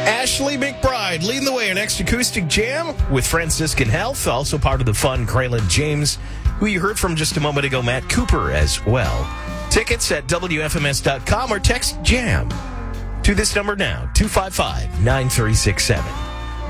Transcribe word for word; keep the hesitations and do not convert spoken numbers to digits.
Ashley McBride leading the way in Next Acoustic Jam with Franciscan Health, also part of the fun Kraylin James, who you heard from just a moment ago, Matt Cooper as well. Tickets at W F M S dot com or text JAM to this number now, two five five, nine three six seven.